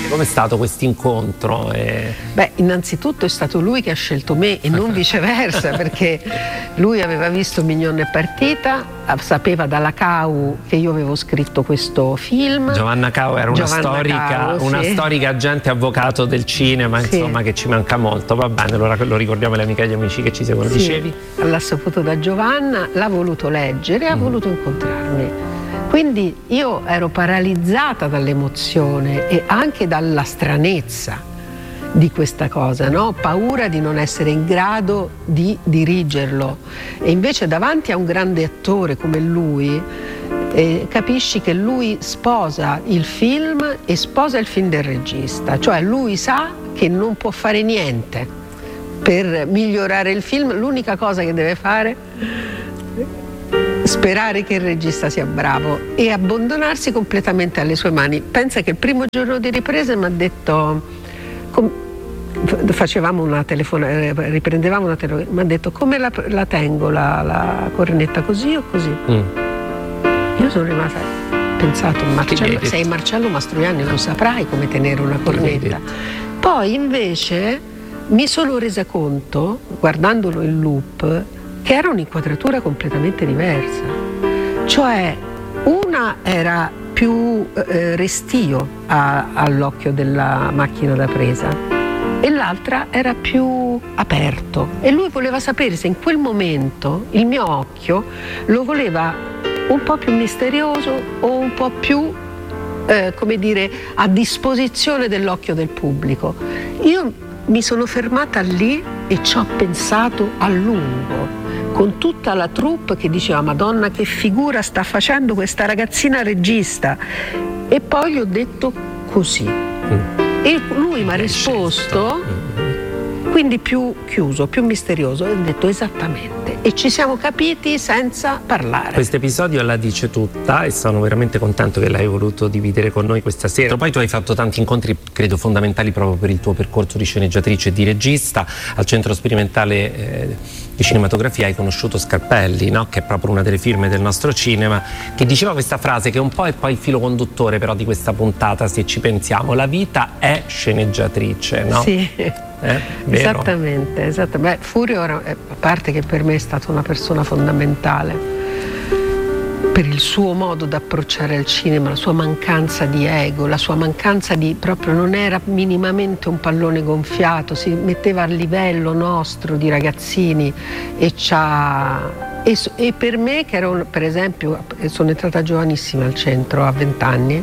Com'è stato questo incontro? Beh, innanzitutto è stato lui che ha scelto me e non viceversa, perché lui aveva visto Mignonne Partita, sapeva dalla Cau che io avevo scritto questo film. Giovanna Cau era una storica agente avvocato del cinema, insomma, che ci manca molto. Va bene, allora lo ricordiamo alle amiche e agli amici che ci seguono. Dicevi? L'ha saputo da Giovanna, l'ha voluto leggere e ha voluto incontrarmi. Quindi io ero paralizzata dall'emozione e anche dalla stranezza di questa cosa, no? Paura di non essere in grado di dirigerlo, e invece davanti a un grande attore come lui capisci che lui sposa il film e sposa il film del regista, cioè lui sa che non può fare niente per migliorare il film, l'unica cosa che deve fare sperare che il regista sia bravo e abbandonarsi completamente alle sue mani. Pensa che il primo giorno di riprese mi ha detto, facevamo una telefonata, riprendevamo una telefonata, mi ha detto: come la tengo la cornetta, così o così? Io sono rimasta, pensato, Marcello, sei Marcello Mastroianni, lo saprai come tenere una cornetta. Poi invece mi sono resa conto, guardandolo in loop, che era un'inquadratura completamente diversa, cioè una era più restio all'occhio della macchina da presa e l'altra era più aperto, e lui voleva sapere se in quel momento il mio occhio lo voleva un po' più misterioso o un po' più come dire, a disposizione dell'occhio del pubblico. Io mi sono fermata lì e ci ho pensato a lungo, con tutta la troupe che diceva: Madonna, che figura sta facendo questa ragazzina regista, e poi gli ho detto così e lui mi ha risposto, quindi più chiuso, più misterioso, e ho detto esattamente, e ci siamo capiti senza parlare. Questo episodio la dice tutta e sono veramente contento che l'hai voluto dividere con noi questa sera. Poi tu hai fatto tanti incontri, credo fondamentali proprio per il tuo percorso di sceneggiatrice e di regista. Al Centro Sperimentale di Cinematografia hai conosciuto Scarpelli, no? Che è proprio una delle firme del nostro cinema, che diceva questa frase che un po' è poi il filo conduttore però di questa puntata, se ci pensiamo: la vita è sceneggiatrice, no? Sì. Esattamente. Beh, Furio, a parte che per me è stata una persona fondamentale per il suo modo di approcciare il cinema, la sua mancanza di ego, la sua mancanza di, proprio non era minimamente un pallone gonfiato, si metteva a livello nostro di ragazzini e per me, che ero, per esempio, sono entrata giovanissima al centro a 20 anni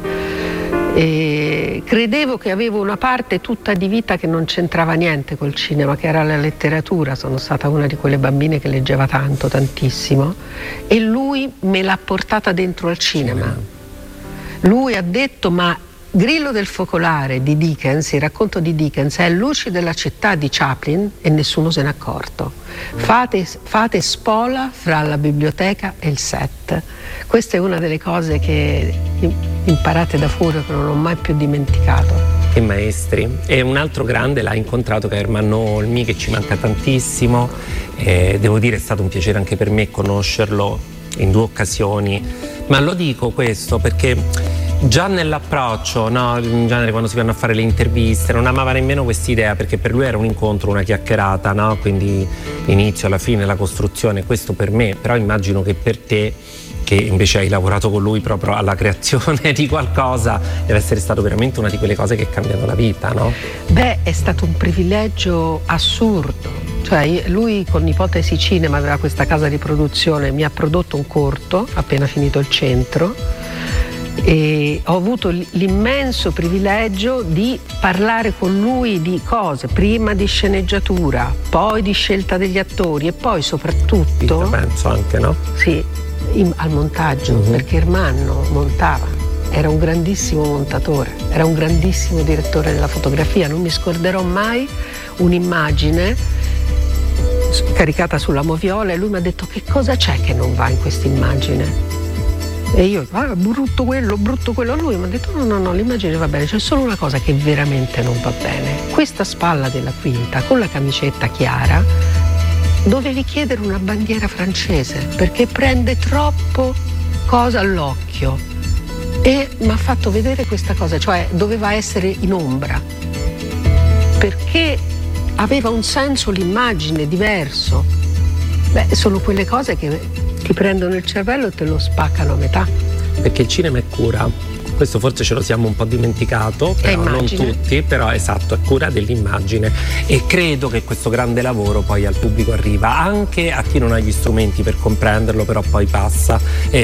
e credevo che avevo una parte tutta di vita che non c'entrava niente col cinema, che era la letteratura. Sono stata una di quelle bambine che leggeva tanto, tantissimo, e lui me l'ha portata dentro al cinema. Lui ha detto: ma Grillo del Focolare di Dickens, il racconto di Dickens, è Luci della città di Chaplin e nessuno se n'è accorto. Fate spola fra la biblioteca e il set. Questa è una delle cose che imparate da Furio, che non ho mai più dimenticato. Che maestri. E un altro grande l'ha incontrato, che è Ermanno Olmi, che ci manca tantissimo. Devo dire, è stato un piacere anche per me conoscerlo in 2 occasioni. Ma lo dico questo perché già nell'approccio, no, in genere quando si vanno a fare le interviste, non amava nemmeno quest'idea, perché per lui era un incontro, una chiacchierata, no? Quindi l'inizio, alla fine, la costruzione. Questo per me, però immagino che per te, che invece hai lavorato con lui proprio alla creazione di qualcosa, deve essere stato veramente una di quelle cose che cambiano la vita, no? Beh, è stato un privilegio assurdo. Cioè, lui con Ipotesi Cinema aveva questa casa di produzione, mi ha prodotto un corto appena finito il centro, e ho avuto l'immenso privilegio di parlare con lui di cose, prima di sceneggiatura, poi di scelta degli attori e poi soprattutto, penso anche, no? Sì, al montaggio, perché Ermanno montava, era un grandissimo montatore, era un grandissimo direttore della fotografia. Non mi scorderò mai un'immagine caricata sulla moviola e lui mi ha detto: che cosa c'è che non va in questa immagine? E io, brutto quello. Lui mi ha detto: no, l'immagine va bene, c'è solo una cosa che veramente non va bene. Questa spalla della quinta con la camicetta chiara, dovevi chiedere una bandiera francese, perché prende troppo cosa all'occhio. e mi ha fatto vedere questa cosa, cioè doveva essere in ombra, perché aveva un senso l'immagine diverso. Sono quelle cose che ti prendono il cervello e te lo spaccano a metà. Perché il cinema è cura. Questo forse ce lo siamo un po' dimenticato, però non tutti, però esatto, è cura dell'immagine, e credo che questo grande lavoro poi al pubblico arriva, anche a chi non ha gli strumenti per comprenderlo, però poi passa.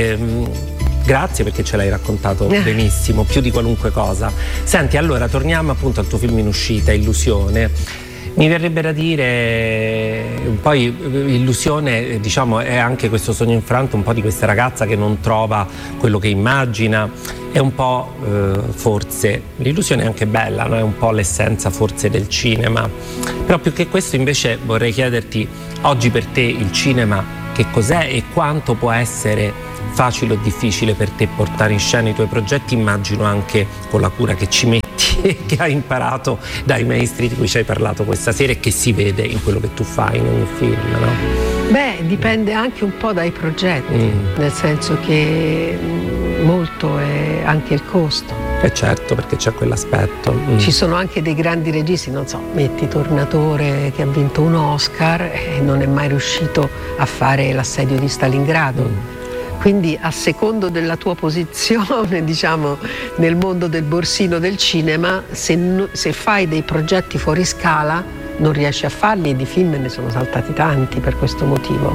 Grazie, perché ce l'hai raccontato benissimo, più di qualunque cosa. Senti, allora torniamo appunto al tuo film in uscita, Illusione. Mi verrebbe da dire, poi Illusione, diciamo, è anche questo sogno infranto un po' di questa ragazza che non trova quello che immagina. È un po' forse, l'illusione è anche bella, no? È un po' l'essenza forse del cinema. Però più che questo invece vorrei chiederti, oggi per te il cinema che cos'è e quanto può essere facile o difficile per te portare in scena i tuoi progetti, immagino anche con la cura che ci metti e che hai imparato dai maestri di cui ci hai parlato questa sera e che si vede in quello che tu fai in ogni film, no? Dipende anche un po' dai progetti, nel senso che molto è anche il costo. Certo, perché c'è quell'aspetto. Ci sono anche dei grandi registi, non so, metti Tornatore che ha vinto un Oscar e non è mai riuscito a fare l'assedio di Stalingrado. Quindi a secondo della tua posizione, diciamo, nel mondo del borsino del cinema, se fai dei progetti fuori scala non riesci a farli, e di film ne sono saltati tanti per questo motivo.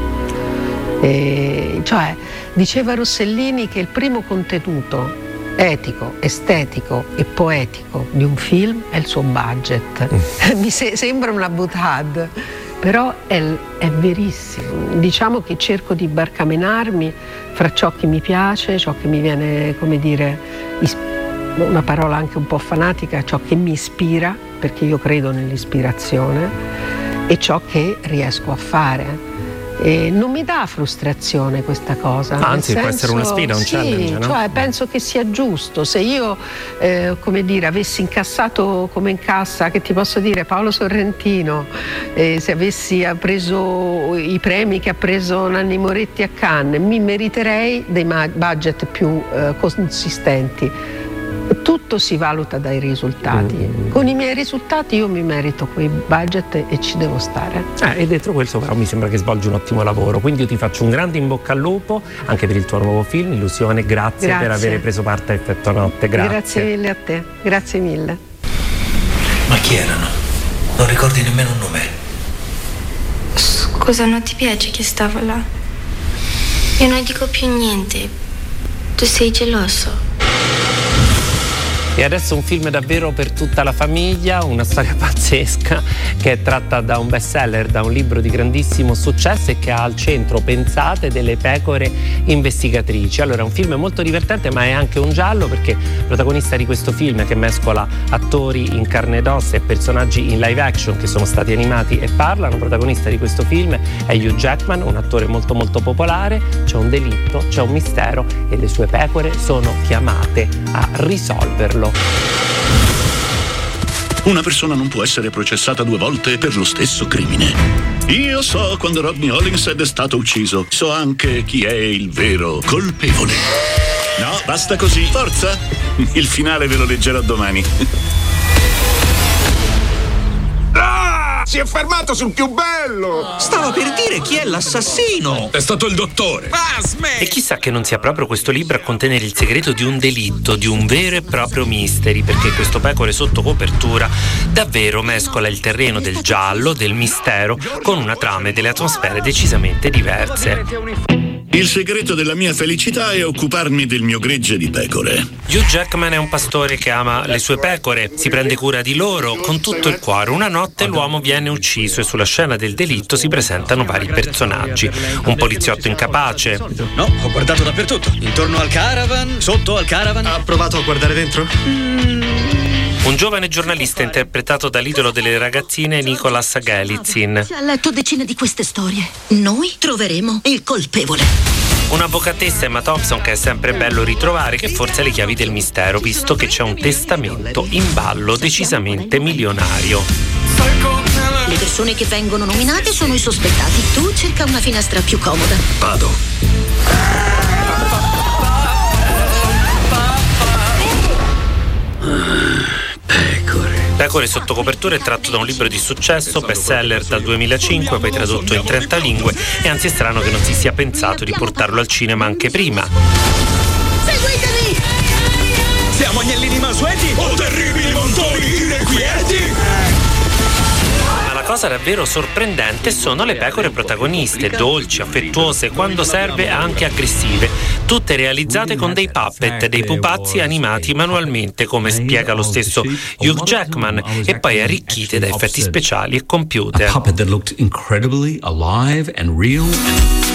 Cioè, diceva Rossellini che il primo contenuto etico, estetico e poetico di un film è il suo budget. Mi sembra una boutade, però è verissimo. Diciamo che cerco di barcamenarmi fra ciò che mi piace, ciò che mi viene, come dire, una parola anche un po' fanatica, ciò che mi ispira, perché io credo nell'ispirazione, e ciò che riesco a fare. E non mi dà frustrazione questa cosa. Anzi, può essere una sfida, un challenge, no? Cioè, penso che sia giusto. Se io, come dire, avessi incassato come incassa, che ti posso dire, Paolo Sorrentino, se avessi preso i premi che ha preso Nanni Moretti a Cannes, mi meriterei dei budget più consistenti. Tutto si valuta dai risultati. Con i miei risultati io mi merito quei budget e ci devo stare. E dentro questo però mi sembra che svolgi un ottimo lavoro, quindi io ti faccio un grande in bocca al lupo anche per il tuo nuovo film, Illusione. Grazie per aver preso parte a Effetto Notte. Grazie mille a te, grazie mille. Ma chi erano? Non ricordi nemmeno un nome? Scusa, non ti piace che stavo là? Io non dico più niente. Tu sei geloso. E adesso un film davvero per tutta la famiglia, una storia pazzesca che è tratta da un bestseller, da un libro di grandissimo successo e che ha al centro, pensate, delle pecore investigatrici. Allora è un film molto divertente, ma è anche un giallo, perché il protagonista di questo film, che mescola attori in carne ed ossa e personaggi in live action che sono stati animati e parlano, protagonista di questo film è Hugh Jackman, un attore molto molto popolare. C'è un delitto, c'è un mistero e le sue pecore sono chiamate a risolverlo. Una persona non può essere processata 2 volte per lo stesso crimine. Io so quando Rodney Hollingshead è stato ucciso. So anche chi è il vero colpevole. No, basta così. Forza! Il finale ve lo leggerò domani. Si è fermato sul più bello! Stavo per dire chi è l'assassino! È stato il dottore! E chissà che non sia proprio questo libro a contenere il segreto di un delitto, di un vero e proprio mystery, perché questo Pecore sotto copertura davvero mescola il terreno del giallo, del mistero, con una trama e delle atmosfere decisamente diverse. Il segreto della mia felicità è occuparmi del mio gregge di pecore. Hugh Jackman è un pastore che ama le sue pecore, si prende cura di loro con tutto il cuore. Una notte l'uomo viene ucciso e sulla scena del delitto si presentano vari personaggi. Un poliziotto incapace. No, ho guardato dappertutto. Intorno al caravan, sotto al caravan. Ha provato a guardare dentro? Un giovane giornalista interpretato dall'idolo delle ragazzine Nicholas Galitzin. Ha letto decine di queste storie. Noi troveremo il colpevole. Un'avvocatessa, Emma Thompson, che è sempre bello ritrovare, che forse ha le chiavi del mistero, visto che c'è un testamento in ballo decisamente milionario. Le persone che vengono nominate sono i sospettati. Tu cerca una finestra più comoda. Vado. Pecore sotto copertura è tratto da un libro di successo, bestseller dal 2005, poi tradotto in 30 lingue, e anzi è strano che non si sia pensato di portarlo al cinema anche prima. Seguitemi! Siamo agnellini mansueti o terribili montoni irrequieti? Ma la cosa davvero sorprendente sono le pecore protagoniste, dolci, affettuose, quando serve anche aggressive, tutte realizzate con dei puppet, dei pupazzi animati manualmente, come spiega lo stesso Hugh Jackman, e poi arricchite da effetti speciali e computer. A puppet that looked incredibly alive and real.